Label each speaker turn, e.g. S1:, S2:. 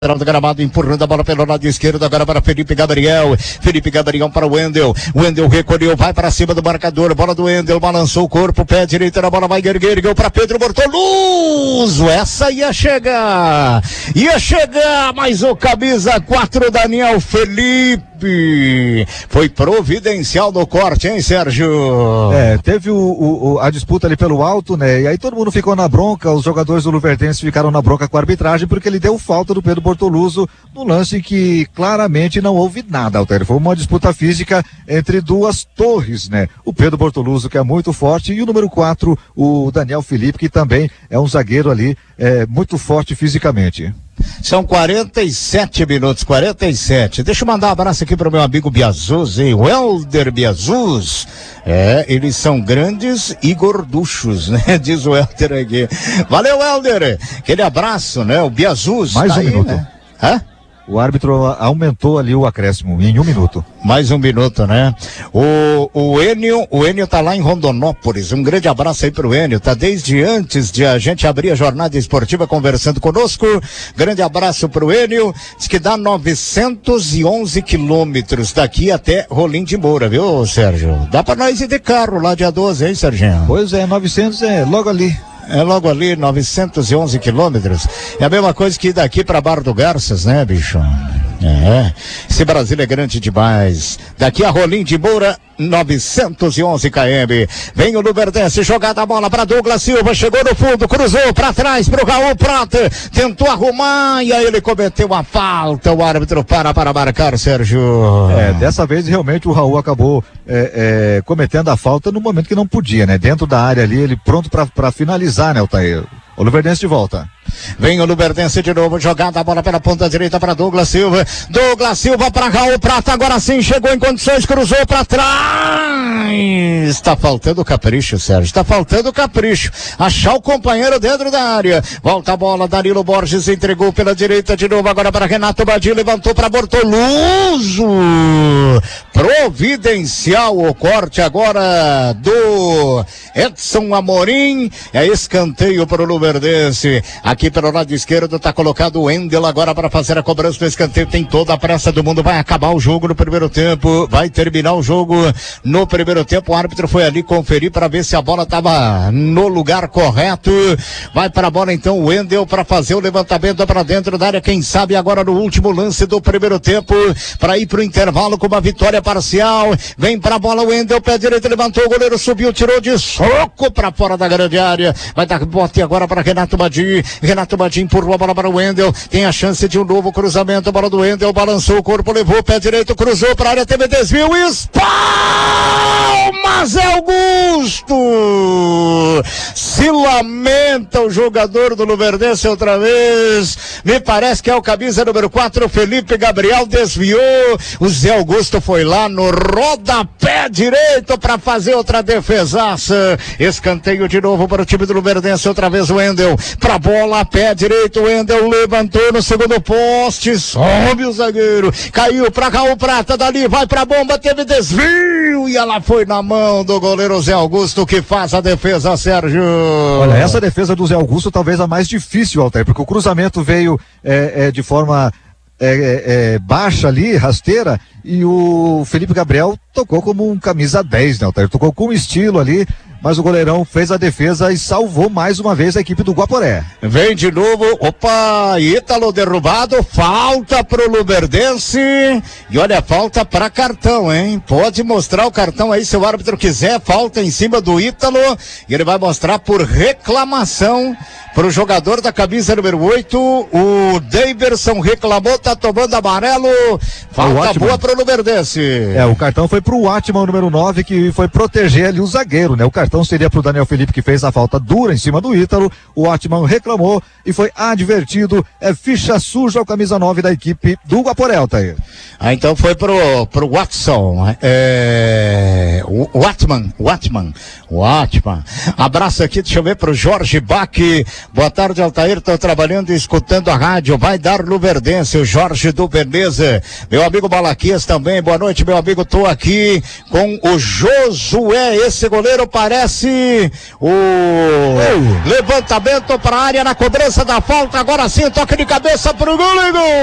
S1: do gramado, empurrando a bola pelo lado esquerdo, agora para Felipe Gabriel para o Wendel recolheu, vai para cima do marcador, bola do Wendel, balançou o corpo, pé direito na bola, vai ergueu para Pedro Bortoluso, essa ia chegar, mas o camisa 4, Daniel Felipe, foi providencial no corte, hein, Sérgio?
S2: Teve a disputa ali pelo alto, né, e aí todo mundo ficou na bronca, os jogadores do Luverdense ficaram na bronca com a arbitragem, porque ele deu falta do Pedro Bortoluso no lance que claramente não houve nada, Altair. Foi uma disputa física entre duas torres, né? O Pedro Bortoluso, que é muito forte, e o número 4, o Daniel Felipe, que também é um zagueiro ali, muito forte fisicamente.
S1: São 47 minutos, 47. Deixa eu mandar um abraço aqui para o meu amigo Biazuz, hein? O Helder Biazuz. Eles são grandes e gorduchos, né? Diz o Helder aqui. Valeu, Helder. Aquele abraço, né? O Biazuz.
S2: Mais um minuto.
S1: Né?
S2: O árbitro aumentou ali o acréscimo em 1 minuto.
S1: Mais 1 minuto, né? O Enio tá lá em Rondonópolis. Um grande abraço aí pro Enio. Tá desde antes de a gente abrir a jornada esportiva conversando conosco. Grande abraço pro Enio. Diz que dá 911 quilômetros daqui até Rolim de Moura, viu, Sérgio? Dá pra nós ir de carro lá dia 12, hein, Serginho?
S2: Pois é, 900 é logo ali.
S1: É logo ali, 911 quilômetros. É a mesma coisa que ir daqui pra Barra do Garças, né, bicho? Esse Brasil é grande demais. Daqui a Rolim de Moura, 911 km. Vem o Luverdense, jogada a bola para Douglas Silva, chegou no fundo, cruzou para trás pro Raul Prata, tentou arrumar e aí ele cometeu a falta. O árbitro para marcar, Sérgio.
S2: Dessa vez realmente o Raul acabou cometendo a falta no momento que não podia, né? Dentro da área ali, ele pronto para finalizar, né, Altair? O Luverdense de volta.
S1: Vem o Luverdense de novo, jogada a bola pela ponta direita para Douglas Silva para Raul Prata, agora sim chegou em condições, cruzou para trás. Tá faltando capricho, Sérgio, tá faltando capricho, achar o companheiro dentro da área. Volta a bola, Danilo Borges entregou pela direita de novo, agora para Renato Badi, levantou para Bortoluso, providencial o corte agora do Edson Amorim, escanteio para o Luverdense. Aqui pelo lado esquerdo tá colocado o Wendel agora para fazer a cobrança do escanteio. Tem toda a pressa do mundo. Vai acabar o jogo no primeiro tempo. Vai terminar o jogo no primeiro tempo. O árbitro foi ali conferir para ver se a bola estava no lugar correto. Vai para a bola então o Wendel para fazer o levantamento para dentro da área. Quem sabe agora no último lance do primeiro tempo para ir para o intervalo com uma vitória parcial. Vem para a bola o Wendel, pé direito, levantou, o goleiro subiu, tirou de soco para fora da grande área. Vai dar bote agora para Renato Badi. Renato Badi empurrou a bola para o Wendel, tem a chance de um novo cruzamento, a bola do Wendel, balançou o corpo, levou o pé direito, cruzou para a área, teve desvio, Palmas Augusto! Se lamenta o jogador do Luverdense outra vez, me parece que é o camisa número 4, Felipe Gabriel, desviou, o Zé Augusto foi lá no rodapé direito para fazer outra defesaça, escanteio de novo para o time do Luverdense, outra vez o Wendel, para a bola, pé direito, o Wendel levantou no segundo poste, sobe o zagueiro, caiu para Raul Prata, dali vai para a bomba, teve desvio e ela foi na mão do goleiro Zé Augusto, que faz a defesa, Sérgio.
S2: Olha, essa defesa do Zé Augusto talvez a mais difícil, Altair, porque o cruzamento veio de forma baixa ali, rasteira, e o Felipe Gabriel tocou como um camisa 10, né, Altair? Tocou com estilo ali, mas o goleirão fez a defesa e salvou mais uma vez a equipe do Guaporé.
S1: Vem de novo, opa, Ítalo derrubado, falta pro Luverdense, e olha, falta pra cartão, hein? Pode mostrar o cartão aí se o árbitro quiser, falta em cima do Ítalo, e ele vai mostrar por reclamação pro jogador da camisa número 8, o Daverson reclamou, tá tomando amarelo, falta boa pro Luverdense.
S2: O cartão foi pro Atman, número 9, que foi proteger ali o zagueiro, né? O cartão seria pro Daniel Felipe, que fez a falta dura em cima do Ítalo, o Atman reclamou e foi advertido, ficha suja o camisa 9 da equipe do Guaporé, Altair.
S1: Então foi pro Watson, o Atman. Abraço aqui, deixa eu ver pro Jorge Bach. Boa tarde, Altair, tô trabalhando e escutando a rádio, vai dar Luverdense, o Jorge do Veneza. Meu amigo Malaquias também, boa noite, meu amigo, tô aqui com o Josué, esse goleiro parece acontece o levantamento para a área na cobrança da falta. Agora sim, toque de cabeça pro gol, gol!